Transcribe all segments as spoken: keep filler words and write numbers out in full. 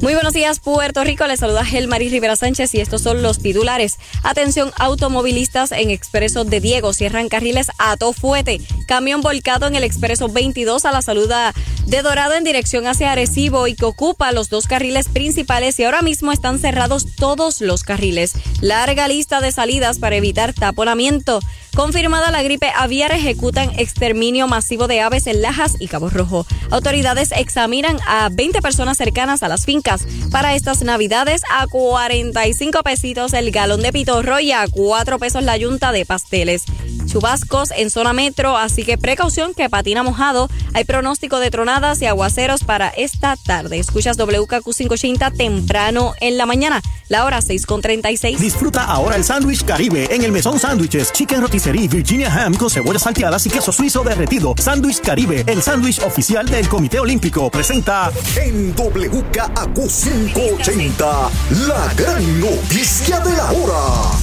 Muy buenos días, Puerto Rico. Les saluda Gelmaris Rivera Sánchez y estos son los titulares. Atención, automovilistas en Expreso de Diego. Cierran carriles a Tofuete. Camión volcado en el Expreso veintidós a la salida de Dorado en dirección hacia Arecibo y que ocupa los dos carriles principales y ahora mismo están cerrados todos los carriles. Larga lista de salidas para evitar taponamiento. Confirmada la gripe aviar, ejecutan exterminio masivo de aves en Lajas y Cabo Rojo. Autoridades examinan a veinte personas cercanas a las fincas. Para estas navidades, a cuarenta y cinco pesitos el galón de pitorro y a cuatro pesos la yunta de pasteles. Chubascos en zona metro, así que precaución que patina mojado. Hay pronóstico de tronadas y aguaceros para esta tarde. Escuchas W K Q quinientos ochenta temprano en la mañana, la hora seis con treinta y seis. Disfruta ahora el sándwich Caribe en el Mesón Sándwiches, Chicken Rotisserie, Virginia Ham con cebollas salteadas y queso suizo derretido. Sándwich Caribe, el sándwich oficial del Comité Olímpico, presenta en W K Q quinientos ochenta, la gran noticia de la hora.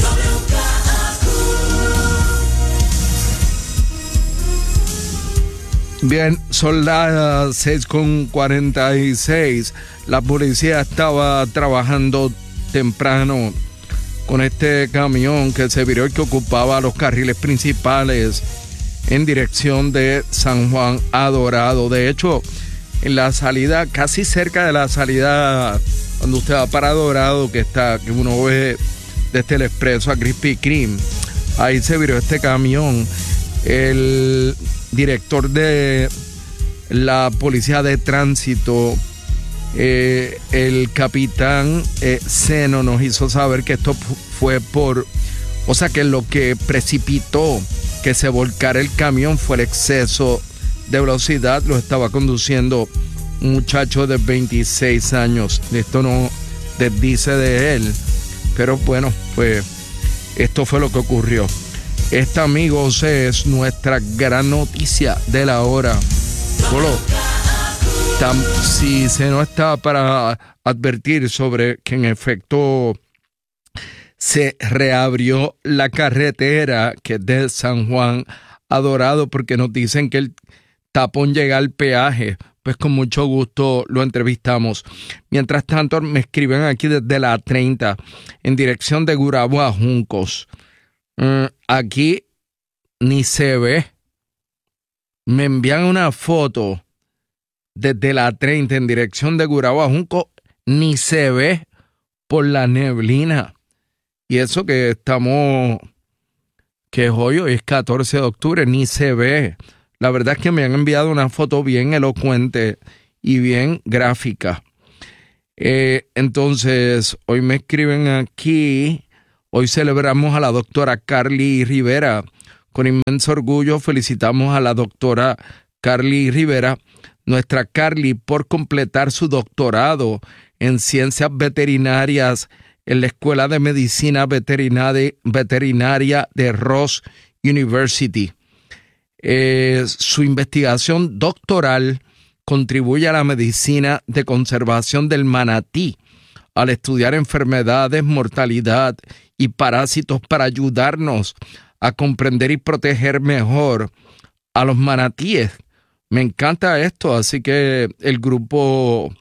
Bien, son las seis con cuarenta y seis. La policía estaba trabajando temprano con este camión que se viró y que ocupaba los carriles principales en dirección de San Juan a Dorado. De hecho, en la salida, casi cerca de la salida, cuando usted va para Dorado, que está, que uno ve desde el Expreso a Krispy Kreme, ahí se viró este camión. El director de la Policía de Tránsito, eh, el capitán eh, Seno, nos hizo saber que esto fue por, o sea que lo que precipitó que se volcara el camión fue el exceso de velocidad. Lo estaba conduciendo un muchacho de veintiséis años. Esto no dice de él, pero bueno, pues esto fue lo que ocurrió. Esta, amigos, es nuestra gran noticia de la hora. Solo, tam, si se no está para advertir sobre que en efecto se reabrió la carretera que es de San Juan a Dorado, porque nos dicen que el tapón llega al peaje. Pues con mucho gusto lo entrevistamos. Mientras tanto, me escriben aquí desde la treinta en dirección de Gurabo a Juncos. Mm, aquí ni se ve. Me envían una foto desde la treinta en dirección de Gurabo a Junco, ni se ve por la neblina. Y eso que estamos, que hoy, hoy es catorce de octubre, ni se ve. La verdad es que me han enviado una foto bien elocuente y bien gráfica. Eh, entonces, hoy me escriben aquí. Hoy celebramos a la doctora Carly Rivera. Con inmenso orgullo felicitamos a la doctora Carly Rivera, nuestra Carly, por completar su doctorado en ciencias veterinarias en la Escuela de Medicina Veterinaria, Veterinaria de Ross University. Eh, su investigación doctoral contribuye a la medicina de conservación del manatí, al estudiar enfermedades, mortalidad y parásitos para ayudarnos a comprender y proteger mejor a los manatíes. Me encanta esto, así que el grupo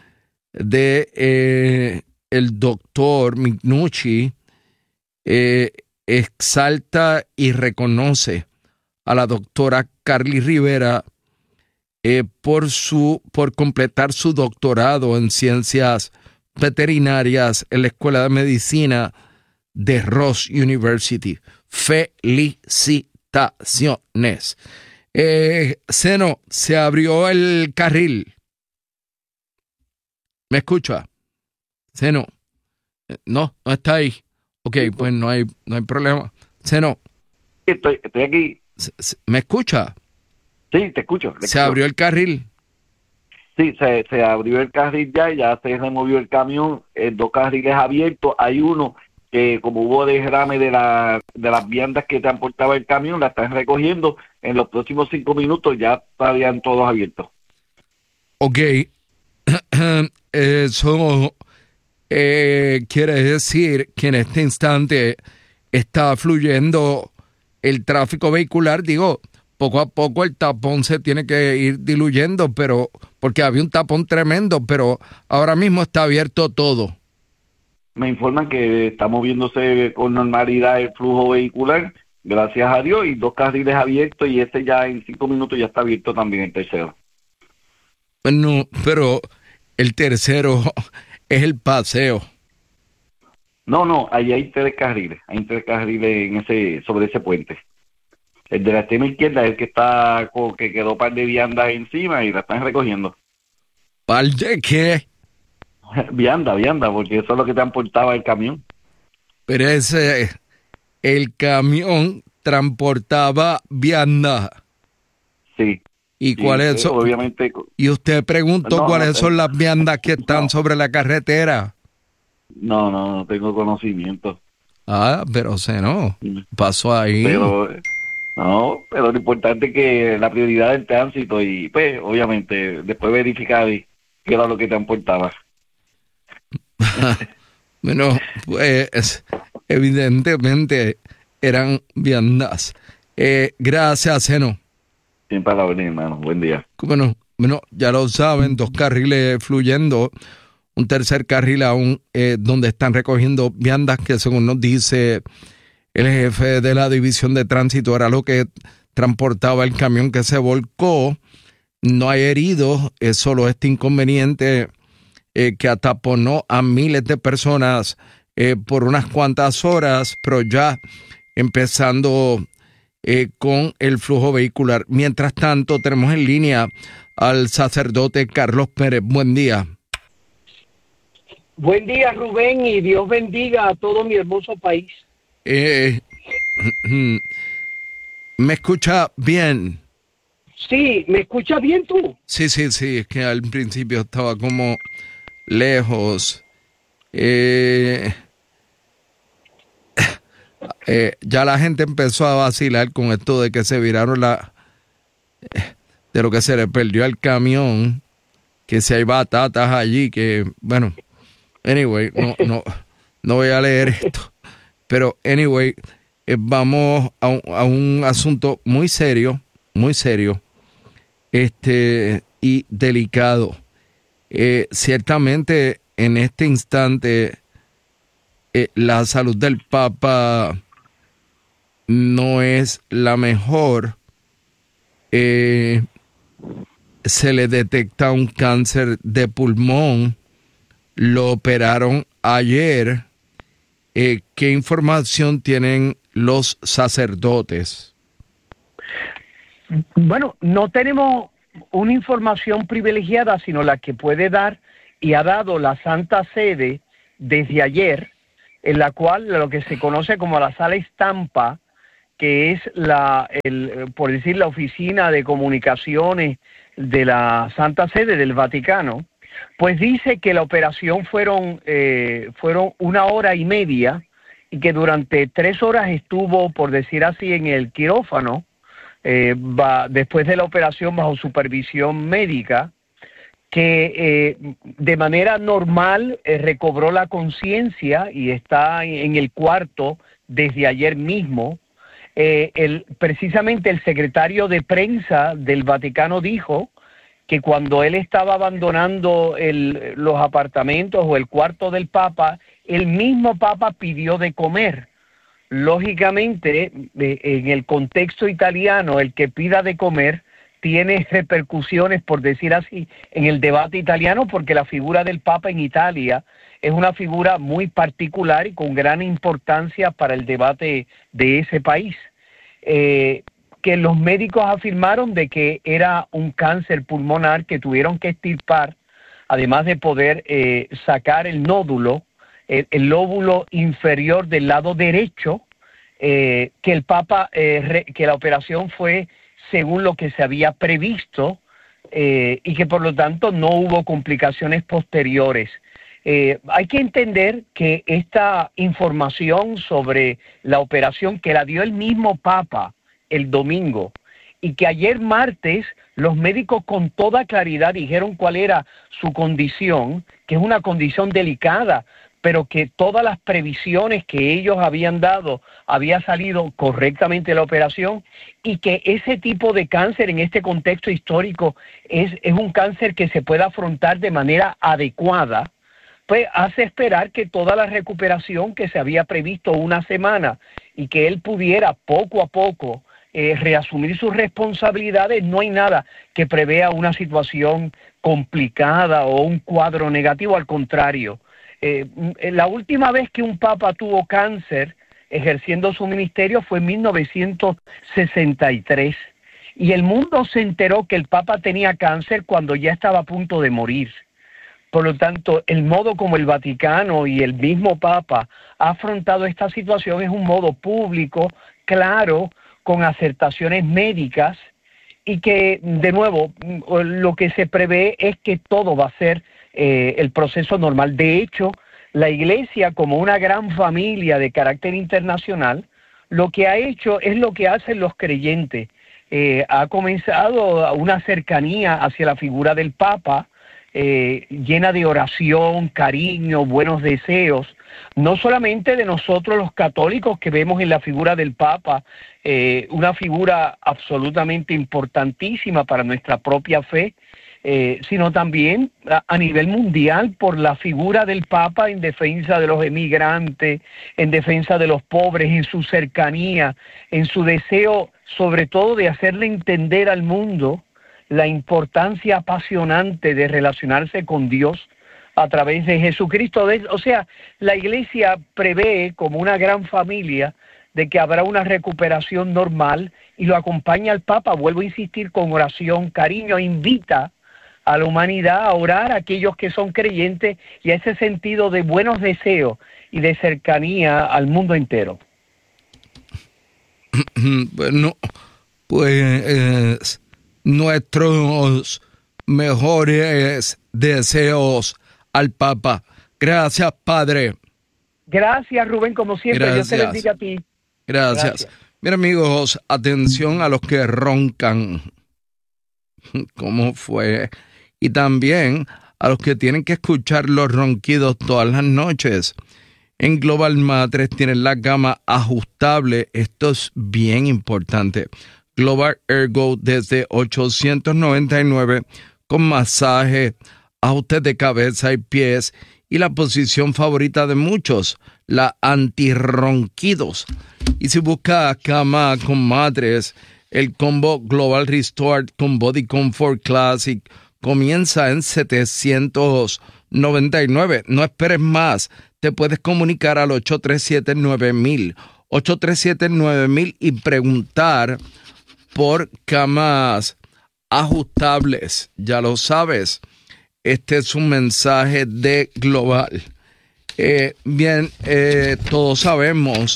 de eh, el doctor Mignucci eh, exalta y reconoce a la doctora Carly Rivera eh, por su por completar su doctorado en ciencias veterinarias en la Escuela de Medicina de Ross University. Felicitaciones. Eh, Seno, se abrió el carril. ¿Me escucha? Seno. No, no está ahí. Ok, pues no hay, no hay problema. Seno. Estoy, estoy aquí. ¿Me escucha? Sí, te escucho. ¿Se abrió el carril? Sí, se, se abrió el carril ya, ya se removió el camión, eh, dos carriles abiertos. Hay uno que, como hubo derrame de, la, de las viandas que transportaba el camión, la están recogiendo. En los próximos cinco minutos ya estarían todos abiertos. Ok. Eso eh, quiere decir que en este instante está fluyendo el tráfico vehicular. Digo, poco a poco el tapón se tiene que ir diluyendo, pero porque había un tapón tremendo, pero ahora mismo está abierto todo. Me informan que está moviéndose con normalidad el flujo vehicular, gracias a Dios, y dos carriles abiertos, y este ya en cinco minutos ya está abierto también el tercero. No, pero el tercero es el paseo. No, no, ahí hay tres carriles, hay tres carriles en ese, sobre ese puente. El de la extrema izquierda es el que está, que quedó par de viandas encima y la están recogiendo. ¿Par de qué? Vianda, vianda, porque eso es lo que transportaba el camión. Pero ese, el camión transportaba vianda. Sí. ¿Y sí, cuáles sí, son? Obviamente. Y usted preguntó no, cuáles no, son las viandas que están no. sobre la carretera. No, no, no tengo conocimiento. Ah, pero se no, pasó ahí. Pero, no, pero lo importante es que la prioridad del tránsito y, pues, obviamente, después verificar qué era lo que transportaba. Bueno, pues, evidentemente eran viandas. Eh, gracias, Seno. Siempre a la orden, hermano. Buen día. Bueno, bueno, ya lo saben, dos carriles fluyendo, un tercer carril aún eh, donde están recogiendo viandas que, según nos dice el jefe de la división de tránsito, era lo que transportaba el camión que se volcó. No hay heridos, es solo este inconveniente eh, que ataponó a miles de personas eh, por unas cuantas horas, pero ya empezando eh, con el flujo vehicular. Mientras tanto, tenemos en línea al sacerdote Carlos Pérez. Buen día. Buen día, Rubén, y Dios bendiga a todo mi hermoso país. Eh, ¿Me escucha bien? Sí, ¿me escuchas bien tú? Sí, sí, sí, es que al principio estaba como lejos. Eh, eh, ya la gente empezó a vacilar con esto de que se viraron la... de lo que se le perdió al camión, que si hay batatas allí, que, bueno, anyway, no, no, no voy a leer esto. Pero, anyway, eh, vamos a un, a un asunto muy serio, muy serio, este y delicado. Eh, ciertamente, en este instante, eh, la salud del Papa no es la mejor. Eh, se le detecta un cáncer de pulmón. Lo operaron ayer. Eh, ¿Qué información tienen los sacerdotes? Bueno, no tenemos una información privilegiada, sino la que puede dar y ha dado la Santa Sede desde ayer, en la cual lo que se conoce como la sala estampa, que es la, el, por decir, la oficina de comunicaciones de la Santa Sede del Vaticano, pues dice que la operación fueron, eh, fueron una hora y media y que durante tres horas estuvo, por decir así, en el quirófano, eh, va, después de la operación bajo supervisión médica, que eh, de manera normal eh, recobró la conciencia y está en el cuarto desde ayer mismo. Eh, el, precisamente el secretario de prensa del Vaticano dijo que cuando él estaba abandonando el, los apartamentos o el cuarto del Papa, el mismo Papa pidió de comer. Lógicamente, eh, en el contexto italiano, el que pida de comer tiene repercusiones, por decir así, en el debate italiano, porque la figura del Papa en Italia es una figura muy particular y con gran importancia para el debate de ese país. Eh, que los médicos afirmaron de que era un cáncer pulmonar que tuvieron que extirpar, además de poder eh, sacar el nódulo, el, el lóbulo inferior del lado derecho, eh, que el Papa, eh, re, que la operación fue según lo que se había previsto eh, y que por lo tanto no hubo complicaciones posteriores. Eh, hay que entender que esta información sobre la operación que la dio el mismo Papa el domingo y que ayer martes los médicos con toda claridad dijeron cuál era su condición, que es una condición delicada, pero que todas las previsiones que ellos habían dado había salido correctamente la operación y que ese tipo de cáncer en este contexto histórico es, es un cáncer que se puede afrontar de manera adecuada, pues hace esperar que toda la recuperación que se había previsto una semana y que él pudiera poco a poco eh, reasumir sus responsabilidades, no hay nada que prevea una situación complicada o un cuadro negativo, al contrario. Eh, la última vez que un papa tuvo cáncer ejerciendo su ministerio fue en mil novecientos sesenta y tres y el mundo se enteró que el papa tenía cáncer cuando ya estaba a punto de morir. Por lo tanto, el modo como el Vaticano y el mismo papa ha afrontado esta situación es un modo público, claro, con acertaciones médicas y que, de nuevo, lo que se prevé es que todo va a ser Eh, el proceso normal. De hecho, la Iglesia, como una gran familia de carácter internacional, lo que ha hecho es lo que hacen los creyentes. Eh, ha comenzado una cercanía hacia la figura del Papa, eh, llena de oración, cariño, buenos deseos, no solamente de nosotros los católicos que vemos en la figura del Papa, eh, una figura absolutamente importantísima para nuestra propia fe, Eh, sino también a, a nivel mundial por la figura del Papa en defensa de los emigrantes, en defensa de los pobres, en su cercanía, en su deseo sobre todo de hacerle entender al mundo la importancia apasionante de relacionarse con Dios a través de Jesucristo. O sea, la Iglesia prevé como una gran familia de que habrá una recuperación normal y lo acompaña al Papa, vuelvo a insistir, con oración, cariño, invita a la humanidad a orar a aquellos que son creyentes y a ese sentido de buenos deseos y de cercanía al mundo entero. Bueno, pues nuestros mejores deseos al Papa. Gracias, Padre. Gracias, Rubén, como siempre. Gracias. Dios te bendiga a ti. Gracias. Gracias. Mira, amigos, atención a los que roncan. ¿Cómo fue? Y también a los que tienen que escuchar los ronquidos todas las noches. En Global Mattress tienen la cama ajustable. Esto es bien importante. Global Ergo desde ochocientos noventa y nueve con masaje, ajuste de cabeza y pies y la posición favorita de muchos, la antirronquidos. Y si busca cama con mattress, el combo Global Restored con Body Comfort Classic comienza en setecientos noventa y nueve. No esperes más. Te puedes comunicar al ocho tres siete nueve mil, ocho tres siete nueve mil y preguntar por camas ajustables. Ya lo sabes. Este es un mensaje de Global. Eh, bien, eh, todos sabemos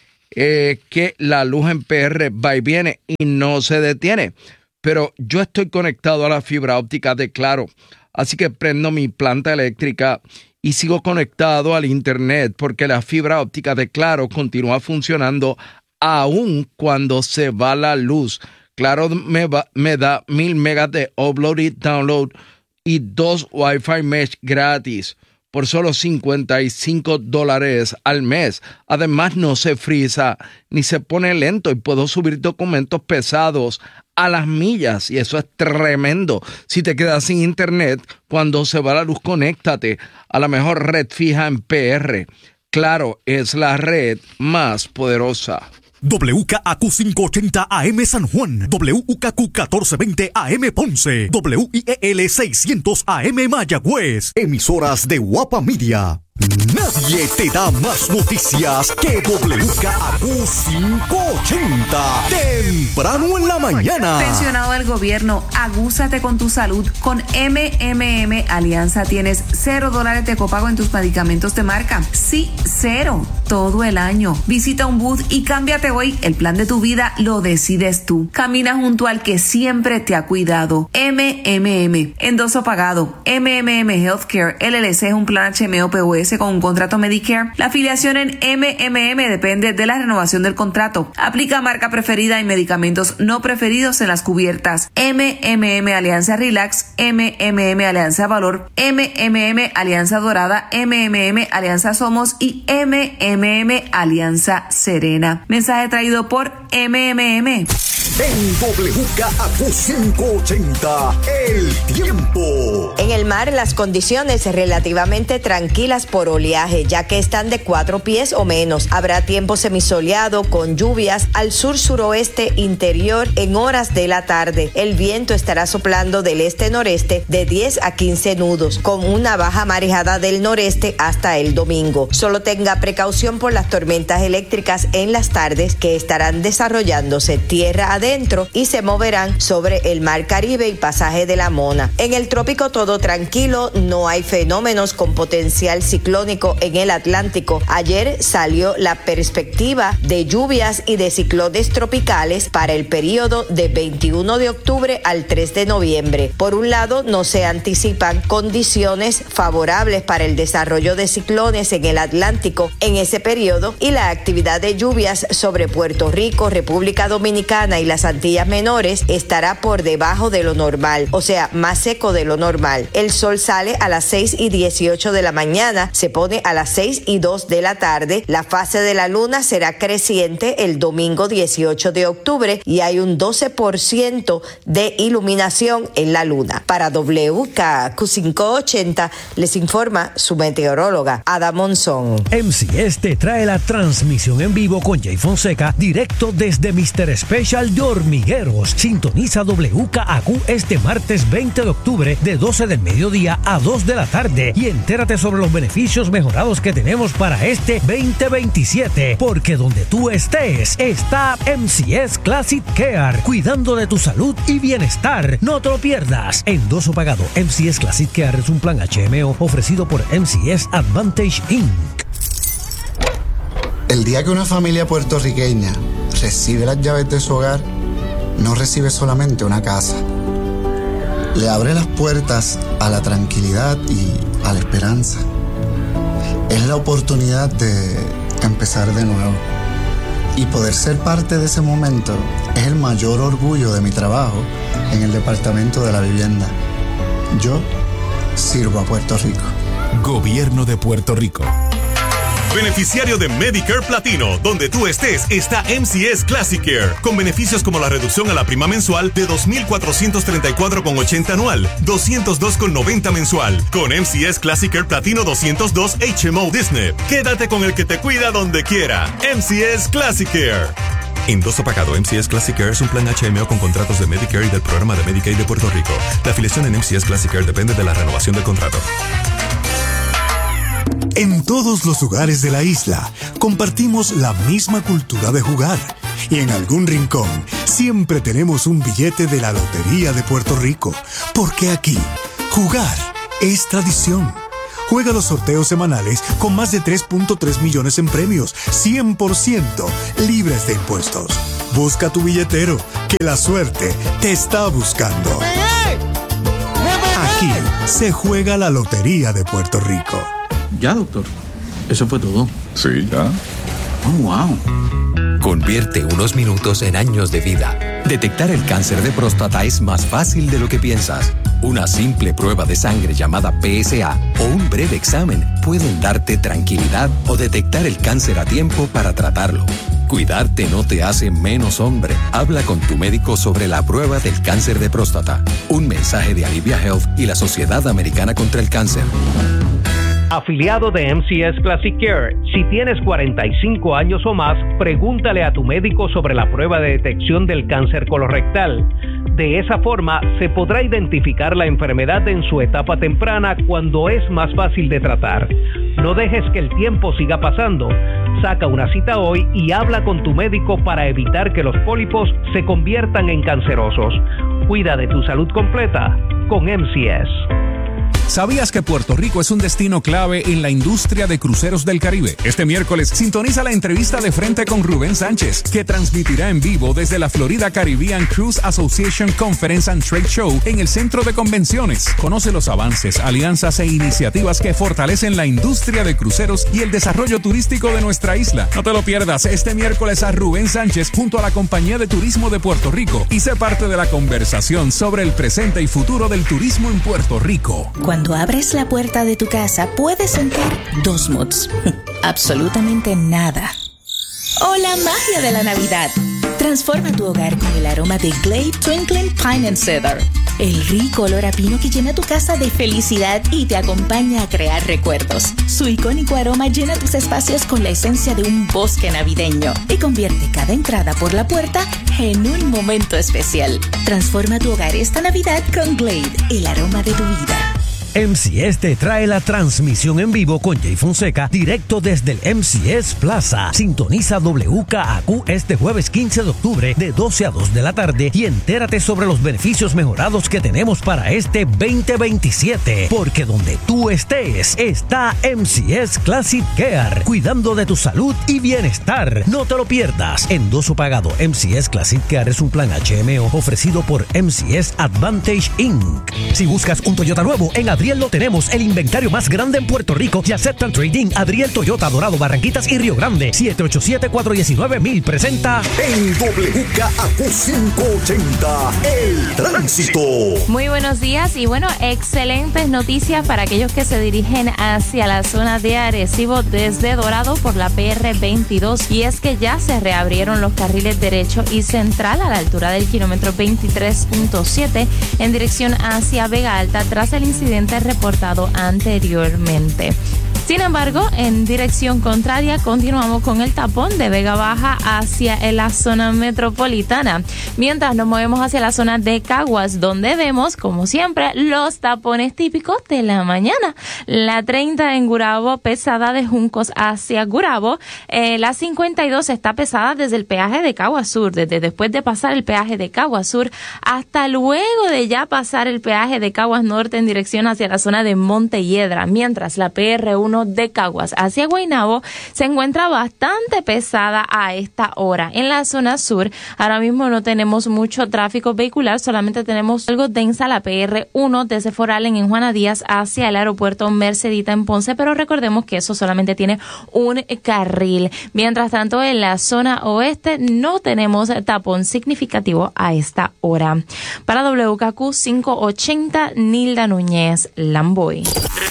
eh, que la luz en P R va y viene y no se detiene. Pero yo estoy conectado a la fibra óptica de Claro. Así que prendo mi planta eléctrica y sigo conectado al internet porque la fibra óptica de Claro continúa funcionando aún cuando se va la luz. Claro me, va, me da mil megas de upload y download y dos Wi-Fi mesh gratis por solo cincuenta y cinco dólares al mes. Además no se frisa ni se pone lento y puedo subir documentos pesados a las millas y eso es tremendo. Si te quedas sin internet, cuando se va la luz, conéctate a la mejor red fija en P R. Claro, es la red más poderosa. W K A Q quinientos ochenta A M San Juan, W K Q catorce veinte A M Ponce, W I E L seiscientos A M Mayagüez. Emisoras de Guapa Media. Nadie te da más noticias que W K A Q quinientos ochenta. Temprano en la mañana. Pensionado del gobierno, agúzate con tu salud. Con M M M Alianza tienes cero dólares de copago en tus medicamentos de marca. Sí, cero. todo el año. Visita un booth y cámbiate hoy. El plan de tu vida lo decides tú. Camina junto al que siempre te ha cuidado. M M M. Endoso pagado. M M M Healthcare L L C es un plan H M O P O S con un contrato Medicare. La afiliación en M M M depende de la renovación del contrato. Aplica marca preferida y medicamentos no preferidos en las cubiertas. M M M Alianza Relax, M M M Alianza Valor, M M M Alianza Dorada, M M M Alianza Somos y M M M Alianza Serena. Mensaje traído por M M M. En W K A Q quinientos ochenta, el tiempo. En el mar, las condiciones relativamente tranquilas por oleaje, ya que están de cuatro pies o menos. Habrá tiempo semisoleado con lluvias al sur-suroeste interior en horas de la tarde. El viento estará soplando del este-noreste de diez a quince nudos, con una baja marejada del noreste hasta el domingo. Solo tenga precaución por las tormentas eléctricas en las tardes que estarán desarrollándose tierra adentro y se moverán sobre el mar Caribe y pasaje de la Mona. En el trópico todo tranquilo, no hay fenómenos con potencial ciclónico en el Atlántico. Ayer salió la perspectiva de lluvias y de ciclones tropicales para el periodo de veintiuno de octubre al tres de noviembre. Por un lado, no se anticipan condiciones favorables para el desarrollo de ciclones en el Atlántico en ese periodo y la actividad de lluvias sobre Puerto Rico, República Dominicana y las Antillas Menores estará por debajo de lo normal, o sea, más seco de lo normal. El sol sale a las seis y dieciocho de la mañana, se pone a las seis y dos de la tarde. La fase de la luna será creciente el domingo dieciocho de octubre y hay un doce por ciento de iluminación en la luna. Para W K A Q quinientos ochenta les informa su meteoróloga Ada Monzón. M C S te trae la transmisión en vivo con Jay Fonseca directo desde mister Special de Hormigueros. Sintoniza W K A Q este martes veinte de octubre de doce del mediodía a dos de la tarde y entérate sobre los beneficios mejorados que tenemos para este veinte veintisiete, porque donde tú estés está M C S Classic Care, cuidando de tu salud y bienestar. No te lo pierdas. Endoso pagado. M C S Classic Care es un plan H M O ofrecido por M C S Advantage incorporated. El día que una familia puertorriqueña recibe las llaves de su hogar, no recibe solamente una casa. Le abre las puertas a la tranquilidad y a la esperanza. Es la oportunidad de empezar de nuevo. Y poder ser parte de ese momento es el mayor orgullo de mi trabajo en el Departamento de la Vivienda. Yo sirvo a Puerto Rico. Gobierno de Puerto Rico. Beneficiario de Medicare Platino, donde tú estés está M C S Classic Care, con beneficios como la reducción a la prima mensual de dos mil cuatrocientos treinta y cuatro con ochenta anual, doscientos dos con noventa mensual. Con M C S Classic Care Platino doscientos dos H M O Disney. Quédate con el que te cuida donde quiera. M C S Classic Care. Endoso pagado. M C S Classic Care es un plan H M O con contratos de Medicare y del programa de Medicaid de Puerto Rico. La afiliación en M C S Classic Care depende de la renovación del contrato. En todos los lugares de la isla compartimos la misma cultura de jugar y en algún rincón siempre tenemos un billete de la Lotería de Puerto Rico, porque aquí jugar es tradición. Juega los sorteos semanales con más de tres punto tres millones en premios, cien por ciento libres de impuestos. Busca tu billetero, que la suerte te está buscando. Aquí se juega la Lotería de Puerto Rico. Ya, doctor. Eso fue todo. Sí, ya. Oh, wow. Convierte unos minutos en años de vida. Detectar el cáncer de próstata es más fácil de lo que piensas. Una simple prueba de sangre llamada P S A o un breve examen pueden darte tranquilidad o detectar el cáncer a tiempo para tratarlo. Cuidarte no te hace menos hombre. Habla con tu médico sobre la prueba del cáncer de próstata. Un mensaje de Alivia Health y la Sociedad Americana contra el Cáncer. Afiliado de M C S Classic Care, si tienes cuarenta y cinco años o más, pregúntale a tu médico sobre la prueba de detección del cáncer colorectal. De esa forma, se podrá identificar la enfermedad en su etapa temprana cuando es más fácil de tratar. No dejes que el tiempo siga pasando. Saca una cita hoy y habla con tu médico para evitar que los pólipos se conviertan en cancerosos. Cuida de tu salud completa con M C S. ¿Sabías que Puerto Rico es un destino clave en la industria de cruceros del Caribe? Este miércoles sintoniza la entrevista de frente con Rubén Sánchez, que transmitirá en vivo desde la Florida Caribbean Cruise Association Conference and Trade Show en el Centro de Convenciones. Conoce los avances, alianzas e iniciativas que fortalecen la industria de cruceros y el desarrollo turístico de nuestra isla. No te lo pierdas este miércoles a Rubén Sánchez junto a la Compañía de Turismo de Puerto Rico y sé parte de la conversación sobre el presente y futuro del turismo en Puerto Rico. Cuando abres la puerta de tu casa, puedes sentir dos moods. Absolutamente nada. O la magia de la Navidad. Transforma tu hogar con el aroma de Glade Twinkling Pine and Cedar. El rico olor a pino que llena tu casa de felicidad y te acompaña a crear recuerdos. Su icónico aroma llena tus espacios con la esencia de un bosque navideño y convierte cada entrada por la puerta en un momento especial. Transforma tu hogar esta Navidad con Glade, el aroma de tu vida. M C S te trae la transmisión en vivo con Jay Fonseca directo desde el M C S Plaza. Sintoniza W K A Q este jueves quince de octubre de doce a dos de la tarde y entérate sobre los beneficios mejorados que tenemos para este veinte veintisiete. Porque donde tú estés, está M C S Classic Care, cuidando de tu salud y bienestar. No te lo pierdas. Endoso pagado M C S Classic Care es un plan H M O ofrecido por M C S Advantage incorporated. Si buscas un Toyota nuevo, en Adriel lo tenemos, el inventario más grande en Puerto Rico y aceptan trading. Adriel Toyota, Dorado, Barranquitas y Río Grande. siete ocho siete, cuatro uno nueve, mil presenta en W K A Q quinientos ochenta, el tránsito. Muy buenos días y bueno, excelentes noticias para aquellos que se dirigen hacia la zona de Arecibo desde Dorado por la P R veintidós, y es que ya se reabrieron los carriles derecho y central a la altura del kilómetro veintitrés punto siete en dirección hacia Vega Alta tras el incidente reportado anteriormente. Sin embargo, en dirección contraria continuamos con el tapón de Vega Baja hacia la zona metropolitana, mientras nos movemos hacia la zona de Caguas, donde vemos, como siempre, los tapones típicos de la mañana. La treinta en Gurabo, pesada de Juncos hacia Gurabo. Eh, la cincuenta y dos está pesada desde el peaje de Caguas Sur, desde después de pasar el peaje de Caguas Sur hasta luego de ya pasar el peaje de Caguas Norte en dirección hacia la zona de Montelledra, mientras la P R uno de Caguas hacia Guaynabo se encuentra bastante pesada a esta hora. En la zona sur ahora mismo no tenemos mucho tráfico vehicular, solamente tenemos algo densa la P R uno desde Foralen en Juana Díaz hacia el aeropuerto Mercedita en Ponce, pero recordemos que eso solamente tiene un carril. Mientras tanto, en la zona oeste no tenemos tapón significativo a esta hora. Para W K Q quinientos ochenta, Nilda Núñez, Lamboy.